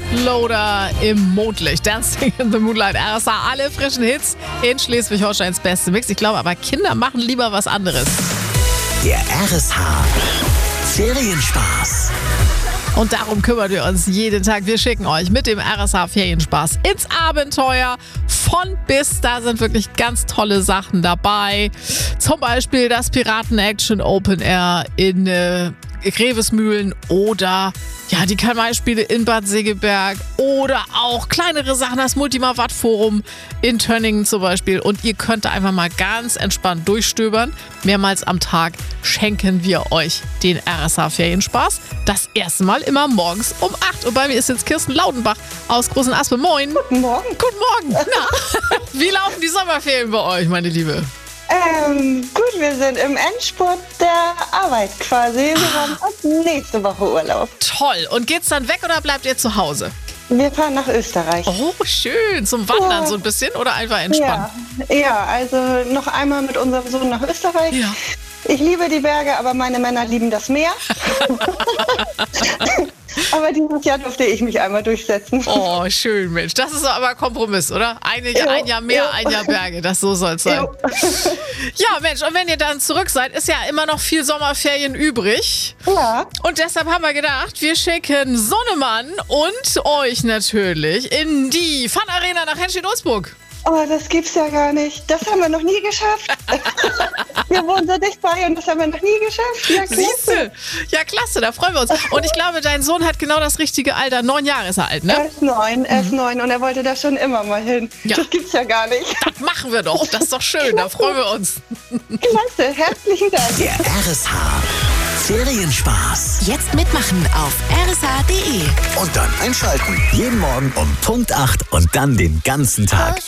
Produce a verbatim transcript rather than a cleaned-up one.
Loader im Mondlicht. Dancing in the Moonlight. R S A, alle frischen Hits in Schleswig-Holsteins beste Mix. Ich glaube aber, Kinder machen lieber was anderes. Der R S H Ferienspaß. Und darum kümmern wir uns jeden Tag. Wir schicken euch mit dem R S H Ferienspaß ins Abenteuer. Von bis, da sind wirklich ganz tolle Sachen dabei. Zum Beispiel das Piraten-Action Open Air in äh, Grevesmühlen oder ja, die Karl-May-Spiele in Bad Segeberg oder auch kleinere Sachen, das Multimavat-Forum in Tönningen zum Beispiel. Und ihr könnt da einfach mal ganz entspannt durchstöbern. Mehrmals am Tag schenken wir euch den R S H Ferienspaß. Das erste Mal immer morgens um acht. Und bei mir ist jetzt Kirsten Laudenbach aus Großen Aspe. Moin. Guten Morgen. Guten Morgen. Na, wie laufen die Sommerferien bei euch, meine Liebe? Ähm, gut, wir sind im Endspurt der Arbeit quasi. Wir Ah. haben ab nächste Woche Urlaub. Toll. Und geht's dann weg oder bleibt ihr zu Hause? Wir fahren nach Österreich. Oh, schön. Zum Wandern Ja. so ein bisschen oder einfach entspannen? Ja, ja, also noch einmal mit unserem Sohn nach Österreich. Ja. Ich liebe die Berge, aber meine Männer lieben das Meer. Aber dieses Jahr durfte ich mich einmal durchsetzen. Oh, schön, Mensch. Das ist aber ein Kompromiss, oder? Ein, Jo, ein Jahr Meer, jo. ein Jahr Berge. Das so soll es sein. Jo. Ja, Mensch, und wenn ihr dann zurück seid, ist ja immer noch viel Sommerferien übrig. Ja, Und deshalb haben wir gedacht, wir schicken Sonnemann und euch natürlich in die Fun Arena nach Henstedt-Ulzburg. oh, das gibt's ja gar nicht. Das haben wir noch nie geschafft. Wir wohnen so dicht bei und das haben wir noch nie geschafft. Ja, Siehst klasse. du? Ja, klasse, da freuen wir uns. Und ich glaube, dein Sohn hat genau das richtige Alter. Neun Jahre ist er alt, Er ne? ist neun, er ist neun und er wollte da schon immer mal hin. Ja. Das gibt's ja gar nicht. Das machen wir doch. Das ist doch schön, da freuen wir uns. Klasse, herzlichen Dank. Der R S H Ferienspaß. Jetzt mitmachen auf r s h punkt d e. Und dann einschalten. Jeden Morgen um Punkt acht und dann den ganzen Tag.